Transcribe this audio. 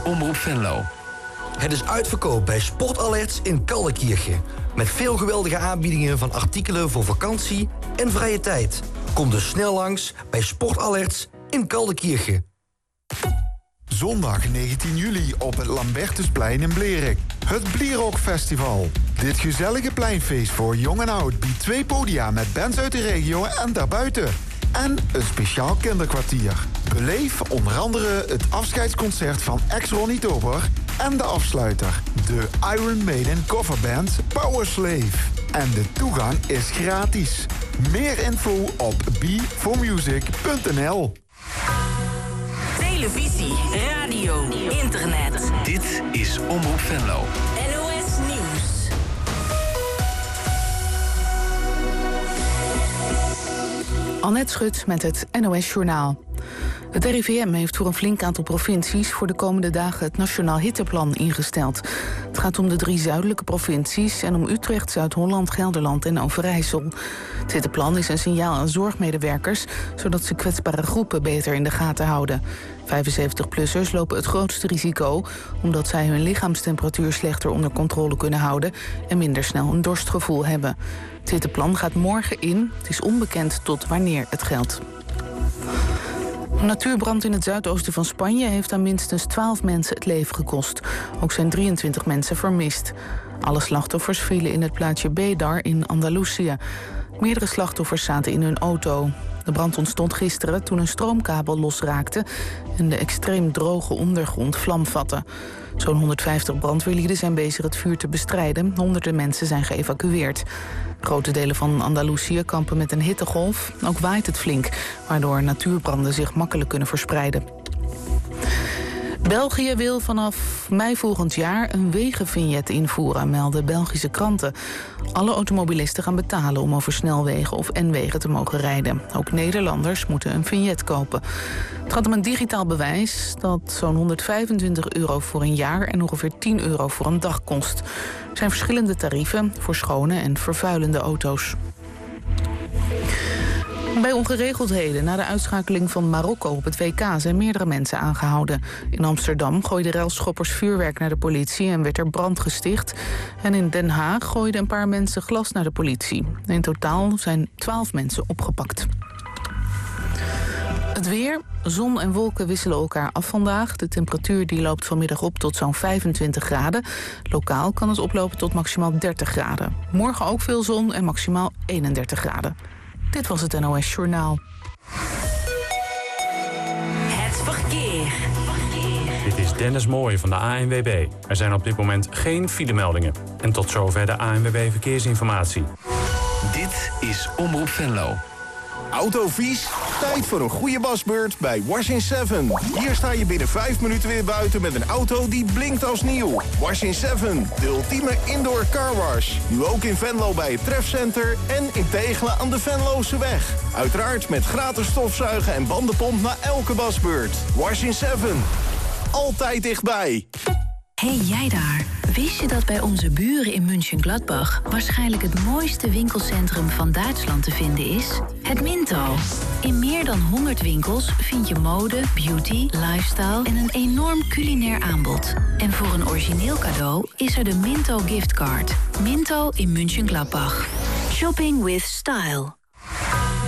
Omroep Venlo. Het is uitverkoop bij Sportalerts in Kaldenkirchen. Met veel geweldige aanbiedingen van artikelen voor vakantie en vrije tijd. Kom dus snel langs bij Sportalerts in Kaldenkirchen. Zondag 19 juli op het Lambertusplein in Blerik. Het Blierok Festival. Dit gezellige pleinfeest voor jong en oud biedt 2 podia met bands uit de regio en daarbuiten. En een speciaal kinderkwartier. Beleef onder andere het afscheidsconcert van ex-Ronnie Tober en de afsluiter, de Iron Maiden coverband Powerslave. En de toegang is gratis. Meer info op b4music.nl. Televisie, radio, internet. Dit is Omroep Venlo. NOS Nieuws. Annette Schut met het NOS Journaal. Het RIVM heeft voor een flink aantal provincies voor de komende dagen het Nationaal Hitteplan ingesteld. Het gaat om de 3 zuidelijke provincies en om Utrecht, Zuid-Holland, Gelderland en Overijssel. Het hitteplan is een signaal aan zorgmedewerkers, zodat ze kwetsbare groepen beter in de gaten houden. 75-plussers lopen het grootste risico, omdat zij hun lichaamstemperatuur slechter onder controle kunnen houden en minder snel een dorstgevoel hebben. Het hitteplan gaat morgen in. Het is onbekend tot wanneer het geldt. Een natuurbrand in het zuidoosten van Spanje heeft aan minstens 12 mensen het leven gekost. Ook zijn 23 mensen vermist. Alle slachtoffers vielen in het plaatsje Bedar in Andalusië. Meerdere slachtoffers zaten in hun auto. De brand ontstond gisteren toen een stroomkabel losraakte en de extreem droge ondergrond vlam vatte. Zo'n 150 brandweerlieden zijn bezig het vuur te bestrijden. Honderden mensen zijn geëvacueerd. Grote delen van Andalusië kampen met een hittegolf. Ook waait het flink, waardoor natuurbranden zich makkelijk kunnen verspreiden. België wil vanaf mei volgend jaar een wegenvignet invoeren, melden Belgische kranten. Alle automobilisten gaan betalen om over snelwegen of N-wegen te mogen rijden. Ook Nederlanders moeten een vignet kopen. Het gaat om een digitaal bewijs dat zo'n €125 voor een jaar en ongeveer €10 voor een dag kost. Er zijn verschillende tarieven voor schone en vervuilende auto's. Bij ongeregeldheden na de uitschakeling van Marokko op het WK zijn meerdere mensen aangehouden. In Amsterdam gooiden relschoppers vuurwerk naar de politie en werd er brand gesticht. En in Den Haag gooiden een paar mensen glas naar de politie. In totaal zijn 12 mensen opgepakt. Het weer. Zon en wolken wisselen elkaar af vandaag. De temperatuur die loopt vanmiddag op tot zo'n 25 graden. Lokaal kan het oplopen tot maximaal 30 graden. Morgen ook veel zon en maximaal 31 graden. Dit was het NOS Journaal. Het verkeer. Dit is Dennis Mooij van de ANWB. Er zijn op dit moment geen filemeldingen. En tot zover de ANWB Verkeersinformatie. Dit is Omroep Venlo. Autovies? Tijd voor een goede wasbeurt bij Wash in 7. Hier sta je binnen 5 minuten weer buiten met een auto die blinkt als nieuw. Wash in 7, de ultieme indoor car wash. Nu ook in Venlo bij het Trefcenter en in Tegelen aan de Venlose weg. Uiteraard met gratis stofzuigen en bandenpomp na elke wasbeurt. Wash in 7. Altijd dichtbij. Hey jij daar, wist je dat bij onze buren in Mönchengladbach waarschijnlijk het mooiste winkelcentrum van Duitsland te vinden is? Het Minto. In meer dan 100 winkels vind je mode, beauty, lifestyle en een enorm culinair aanbod. En voor een origineel cadeau is er de Minto giftcard. Minto in Mönchengladbach. Shopping with style.